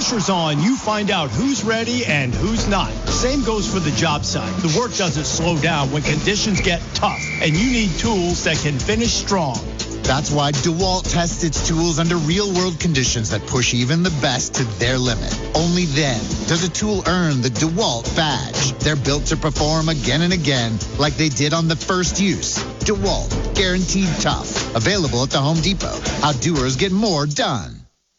pressure's on, you find out who's ready and who's not. Same goes for the job site. The work doesn't slow down when conditions get tough, and you need tools that can finish strong. That's why DeWalt tests its tools under real-world conditions that push even the best to their limit. Only then does a tool earn the DeWalt badge. They're built to perform again and again like they did on the first use. DeWalt, guaranteed tough. Available at the Home Depot. How doers get more done.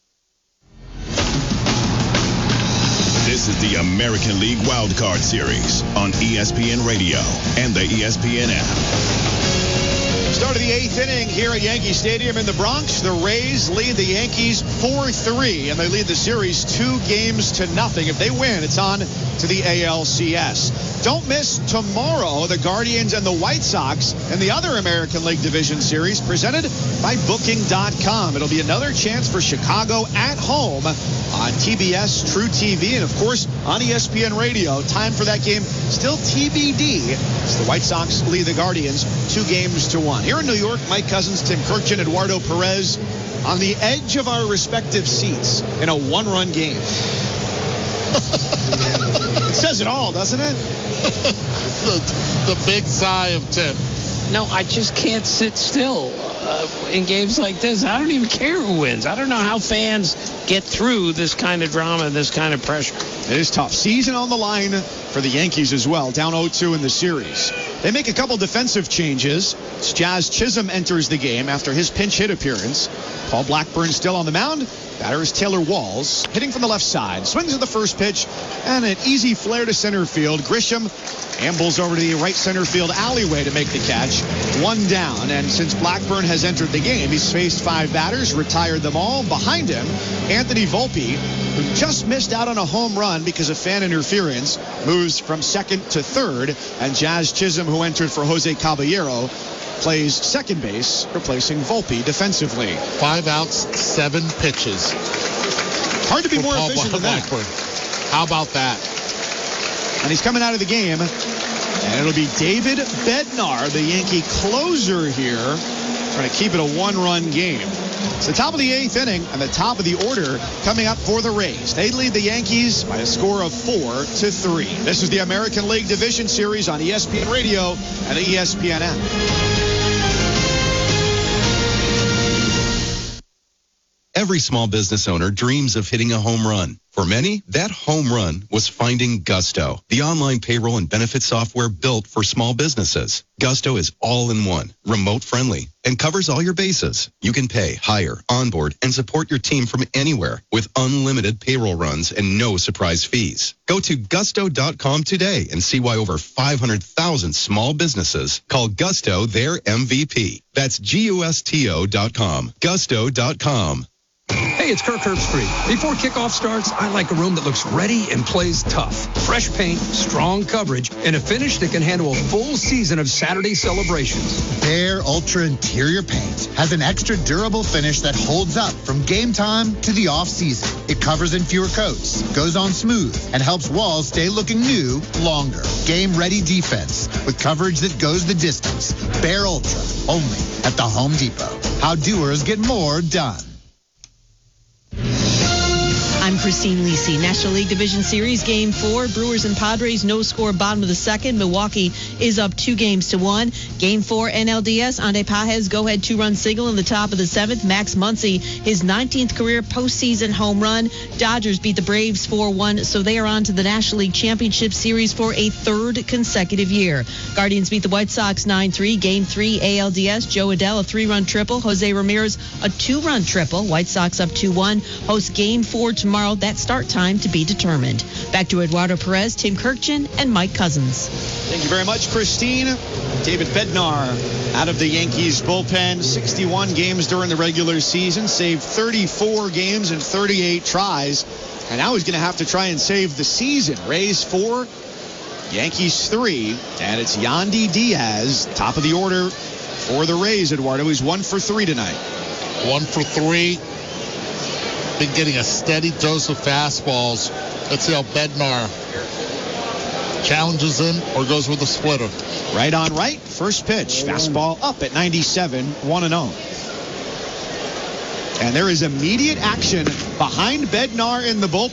This is the American League Wildcard Series on ESPN Radio and the ESPN app. Start of the 8th inning here at Yankee Stadium in the Bronx. The Rays lead the Yankees 4-3, and they lead the series 2-0. If they win, it's on to the ALCS. Don't miss tomorrow the Guardians and the White Sox in the other American League Division Series presented by Booking.com. It'll be another chance for Chicago at home on TBS, True TV, and of course on ESPN Radio. Time for that game still TBD as the White Sox lead the Guardians 2-1. Here in New York, Mike Cousins, Tim Kirkjian, Eduardo Perez on the edge of our respective seats in a one-run game. It says it all, doesn't it? the big sigh of Tim. No, I just can't sit still in games like this. I don't even care who wins. I don't know how fans get through this kind of drama, this kind of pressure. It is tough. Season on the line for the Yankees as well, down 0-2 in the series. They make a couple defensive changes. Jazz Chisholm enters the game after his pinch hit appearance. Paul Blackburn still on the mound. Batter is Taylor Walls, hitting from the left side. Swings at the first pitch, and an easy flare to center field. Grisham ambles over to the right center field alleyway to make the catch. 1 down, and since Blackburn has entered the game, he's faced 5 batters, retired them all. Behind him, Anthony Volpe, who just missed out on a home run because of fan interference, moves from second to third, and Jazz Chisholm, who entered for Jose Caballero, plays second base, replacing Volpe defensively. 5 outs, 7 pitches. Hard to be more efficient than that. How about that? And he's coming out of the game, and it'll be David Bednar, the Yankee closer here, trying to keep it a 1-run game. It's the top of the 8th inning and the top of the order coming up for the Rays. They lead the Yankees by a score of 4-3. This is the American League Division Series on ESPN Radio and the ESPN app. Every small business owner dreams of hitting a home run. For many, that home run was finding Gusto, the online payroll and benefit software built for small businesses. Gusto is all-in-one, remote-friendly, and covers all your bases. You can pay, hire, onboard, and support your team from anywhere with unlimited payroll runs and no surprise fees. Go to gusto.com today and see why over 500,000 small businesses call Gusto their MVP. That's GUSTO.com. Gusto.com. Hey, it's Kirk Herbstreit. Before kickoff starts, I like a room that looks ready and plays tough. Fresh paint, strong coverage, and a finish that can handle a full season of Saturday celebrations. Bear Ultra Interior Paint has an extra durable finish that holds up from game time to the off-season. It covers in fewer coats, goes on smooth, and helps walls stay looking new longer. Game-ready defense with coverage that goes the distance. Bear Ultra, only at the Home Depot. How doers get more done. I'm Christine Lisi. National League Division Series Game 4. Brewers and Padres, no score, bottom of the second. Milwaukee is up 2-1. Game 4 NLDS. Ande Pages go-ahead 2-run single in the top of the 7th. Max Muncy, his 19th career postseason home run. Dodgers beat the Braves 4-1, so they are on to the National League Championship Series for a 3rd consecutive year. Guardians beat the White Sox 9-3. Game 3 ALDS. Joe Adell, a 3-run triple. Jose Ramirez, a 2-run triple. White Sox up 2-1. Host Game 4 tomorrow. That start time to be determined. Back to Eduardo Perez, Tim Kirkjian, and Mike Cousins. Thank you very much, Christine. David Bednar out of the Yankees bullpen. 61 games during the regular season. Saved 34 games and 38 tries. And now he's going to have to try and save the season. Rays 4, Yankees 3. And it's Yandy Diaz, top of the order for the Rays, Eduardo. He's 1 for 3 tonight. 1 for 3. Been getting a steady dose of fastballs. Let's see how Bednar challenges him or goes with a splitter. Right on right. First pitch. Fastball up at 97, 1-0. And there is immediate action behind Bednar in the bullpen.